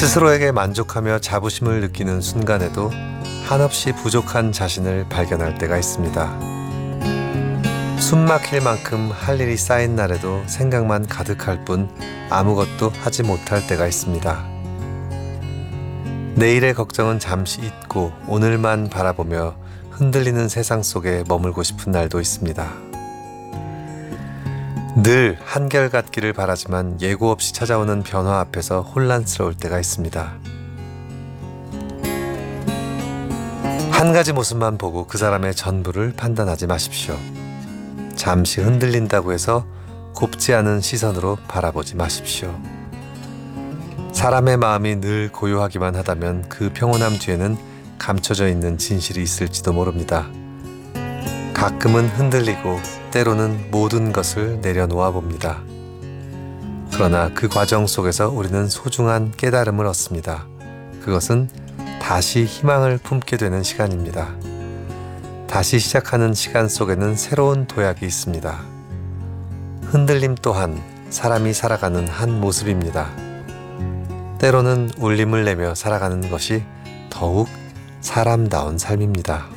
스스로에게 만족하며 자부심을 느끼는 순간에도 한없이 부족한 자신을 발견할 때가 있습니다. 숨 막힐 만큼 할 일이 쌓인 날에도 생각만 가득할 뿐 아무것도 하지 못할 때가 있습니다. 내일의 걱정은 잠시 잊고 오늘만 바라보며 흔들리는 세상 속에 머물고 싶은 날도 있습니다. 늘 한결같기를 바라지만 예고 없이 찾아오는 변화 앞에서 혼란스러울 때가 있습니다. 한 가지 모습만 보고 그 사람의 전부를 판단하지 마십시오. 잠시 흔들린다고 해서 곱지 않은 시선으로 바라보지 마십시오. 사람의 마음이 늘 고요하기만 하다면 그 평온함 뒤에는 감춰져 있는 진실이 있을지도 모릅니다. 가끔은 흔들리고 때로는 모든 것을 내려놓아 봅니다. 그러나 그 과정 속에서 우리는 소중한 깨달음을 얻습니다. 그것은 다시 희망을 품게 되는 시간입니다. 다시 시작하는 시간 속에는 새로운 도약이 있습니다. 흔들림 또한 사람이 살아가는 한 모습입니다. 때로는 울림을 내며 살아가는 것이 더욱 사람다운 삶입니다.